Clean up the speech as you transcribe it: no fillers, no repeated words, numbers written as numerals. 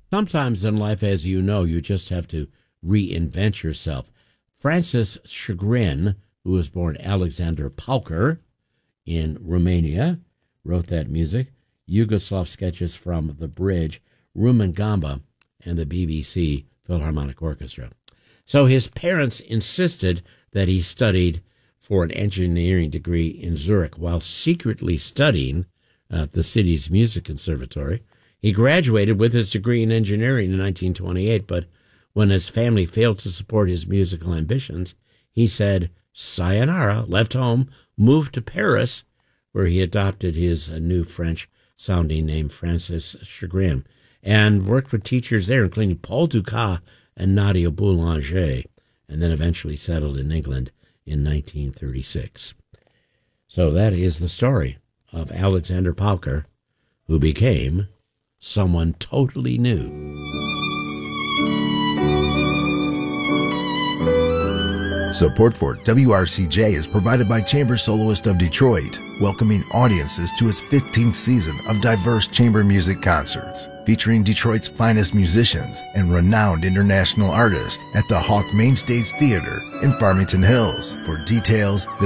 Sometimes in life, as you know, you just have to reinvent yourself. Francis Chagrin, who was born Alexander Pauker in Romania, wrote that music. Yugoslav sketches from The Bridge, Rumen Gamba, and the BBC Philharmonic Orchestra. So his parents insisted that he studied for an engineering degree in Zurich while secretly studying at the city's music conservatory. He graduated with his degree in engineering in 1928, but when his family failed to support his musical ambitions, he said sayonara, left home, moved to Paris, where he adopted his new French-sounding name, Francis Chagrin, and worked with teachers there, including Paul Dukas and Nadia Boulanger, and then eventually settled in England in 1936. So that is the story of Alexander Pauker, who became someone totally new. Support for WRCJ is provided by Chamber Soloist of Detroit, welcoming audiences to its 15th season of diverse chamber music concerts, featuring Detroit's finest musicians and renowned international artists at the Hawk Mainstage Theater in Farmington Hills. For details,